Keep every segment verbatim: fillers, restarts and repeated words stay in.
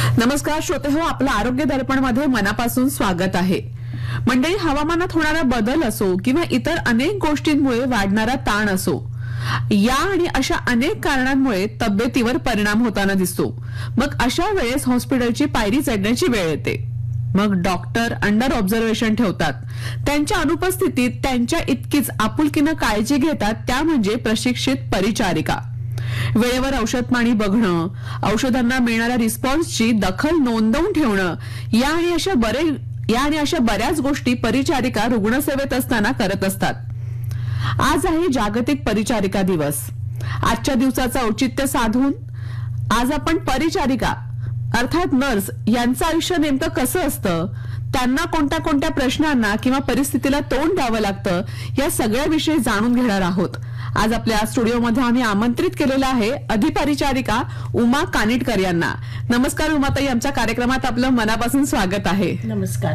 नमस्कार श्रोते हो, आपलं आरोग्य दर्पण मध्ये मनापासून स्वागत आहे. मंडळी, हवामानात होणारा बदल असो किंवा इतर अनेक गोष्टींमुळे वाढणारा ताण असो, या आणि अशा अनेक कारणांमुळे तब्येतीवर परिणाम होताना दिसतो. मग अशा वेळेस हॉस्पिटलची पायरी चढण्याची वेळ येते. मग डॉक्टर अंडर ऑब्झर्वेशन ठेवतात. त्यांच्या अनुपस्थितीत त्यांच्या इतकीच आपुलकीनं काळजी घेतात त्या म्हणजे प्रशिक्षित परिचारिका. वेळेवर औषध पाणी बघणं, औषधांना मिळणाऱ्या रिस्पॉन्सची दखल नोंदवून ठेवणं, या आणि अशा बरे या आणि अशा बऱ्याच गोष्टी परिचारिका रुग्णसेवेत असताना करत असतात. आज आहे जागतिक परिचारिका दिवस. आजच्या दिवसाचं औचित्य साधून आज आपण परिचारिका अर्थात नर्स यांचं आयुष्य नेमकं कसं असतं, त्यांना कोणत्या कोणत्या प्रश्नांना किंवा परिस्थितीला तोंड द्यावं लागतं, या सगळ्याविषयी जाणून घेणार आहोत. आज आपल्या स्टुडिओमध्ये आम्ही आमंत्रित केलेलं आहे अधिपरिचारिका उमा कानिटकर यांना. नमस्कार उमाताई, आमच्या कार्यक्रमात आपलं मनापासून स्वागत आहे. नमस्कार.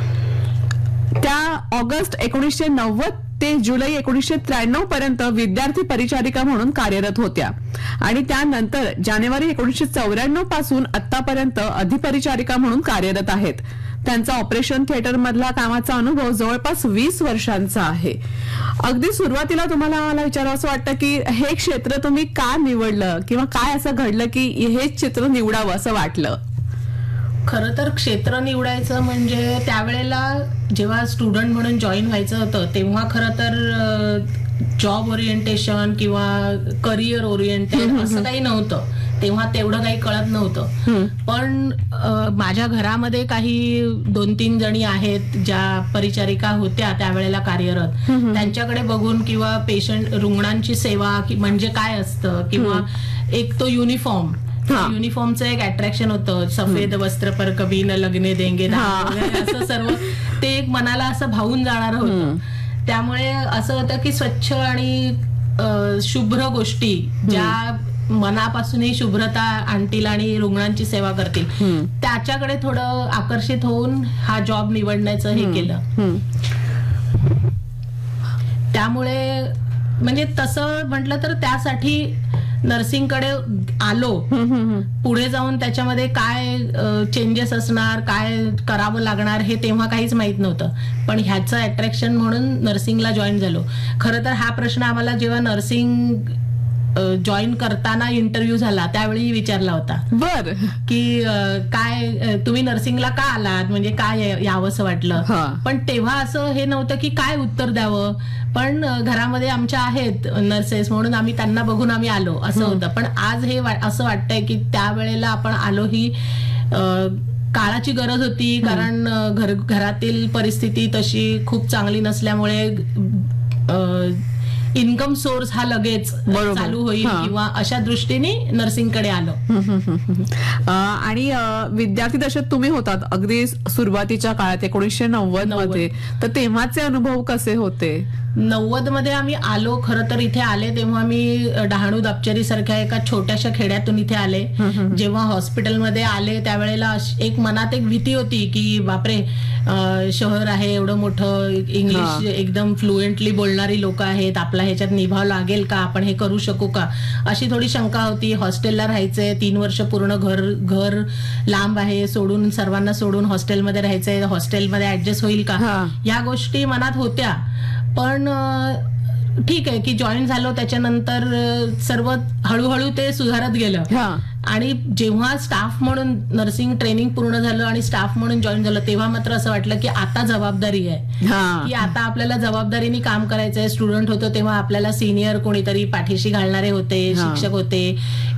त्या ऑगस्ट एकोणीसशे नव्वद ते जुलै एकोणीसशे त्र्याण्णव पर्यंत विद्यार्थी परिचारिका म्हणून कार्यरत होत्या आणि त्यानंतर जानेवारी एकोणीसशे चौऱ्याण्णव पासून आतापर्यंत अधिपरिचारिका म्हणून कार्यरत आहेत. त्यांचा ऑपरेशन थिएटर मधला कामाचा अनुभव जवळपास वीस वर्षांचा आहे. अगदी सुरुवातीला तुम्हाला मला विचारावं असं वाटतं की हे क्षेत्र तुम्ही का निवडलं किंवा काय असं घडलं की हेच चित्र निवडावं असं वाटलं? खरं तर क्षेत्र निवडायचं म्हणजे त्यावेळेला जेव्हा स्टुडंट म्हणून जॉईन व्हायचं होतं तेव्हा खरं तर जॉब ओरिएंटेशन किंवा करिअर ओरिएंटेड असं काही नव्हतं. तेव्हा तेवढं काही कळत नव्हतं. पण माझ्या घरामध्ये काही दोन तीन जणी आहेत ज्या परिचारिका होत्या त्यावेळेला कार्यरत. त्यांच्याकडे बघून किंवा पेशंट रुग्णांची सेवा म्हणजे काय असतं किंवा एक तो युनिफॉर्म युनिफॉर्मचं एक अट्रॅक्शन होतं. सफेद वस्त्र पर कभी न लगने देंगे असं सर्व ते एक मनाला असं भावून जाणार होतं. त्यामुळे असं होतं की स्वच्छ आणि शुभ्र गोष्टी ज्या मनापासूनही शुभ्रता आणतील आणि रुग्णांची सेवा करतील त्याच्याकडे थोडं आकर्षित होऊन हा जॉब निवडण्याचं हे केलं. त्यामुळे म्हणजे तसं म्हटलं तर त्यासाठी नर्सिंगकडे आलो. पुढे जाऊन त्याच्यामध्ये काय चेंजेस असणार, काय करावं लागणार हे तेव्हा काहीच माहित नव्हतं. पण ह्याचं अट्रॅक्शन म्हणून नर्सिंगला जॉईन झालो. खरं तर हा प्रश्न आम्हाला जेव्हा नर्सिंग जॉईन करताना इंटरव्ह्यू झाला त्यावेळी विचारला होता. बर की काय तुम्ही नर्सिंगला का आलात, म्हणजे काय यावंसं वाटलं. पण तेव्हा असं हे नव्हतं की काय उत्तर द्यावं. पण घरामध्ये आमच्या आहेत नर्सेस म्हणून आम्ही त्यांना बघून आम्ही आलो असं होतं. पण आज हे असं वाटतंय की त्यावेळेला आपण आलो ही काळाची गरज होती. कारण घर घरातील परिस्थिती तशी खूप चांगली नसल्यामुळे इन्कम सोर्स हा लगेच चालू होईल किंवा अशा दृष्टीने नर्सिंगकडे आलो. आणि विद्यार्थी दशेत तुम्ही होतात अगदी सुरुवातीच्या काळात एकोणीसशे नव्वद मध्ये, तर तेव्हाचे अनुभव कसे होते? नव्वद मध्ये आम्ही आलो. खरं तर इथे आले तेव्हा मी डहाणू दापचेरी सारख्या एका छोट्याशा खेड्यातून इथे आले. जेव्हा हॉस्पिटलमध्ये आले त्यावेळेला एक मनात एक भीती होती की बापरे, शहर आहे एवढं मोठं, इंग्लिश एकदम फ्लुएंटली बोलणारी लोक आहेत, आपला ह्याच्यात निभाव लागेल का, आपण हे करू शकू का, अशी थोडी शंका होती. हॉस्टेलला राहायचंय, तीन वर्ष पूर्ण घर घर लांब आहे, सोडून सर्वांना सोडून हॉस्टेलमध्ये राहायचंय, हॉस्टेलमध्ये ऍडजस्ट होईल का, या गोष्टी मनात होत्या. पण ठीक आहे की जॉईन झालो त्याच्यानंतर सर्व हळूहळू ते सुधारत गेलं. आणि जेव्हा स्टाफ म्हणून नर्सिंग ट्रेनिंग पूर्ण झालं आणि स्टाफ म्हणून जॉईन झालं तेव्हा मात्र असं वाटलं की आता जबाबदारी आहे, की आता आपल्याला जबाबदारीने काम करायचंय. स्टुडंट होतो तेव्हा आपल्याला सिनियर कोणीतरी पाठीशी घालणारे होते, शिक्षक होते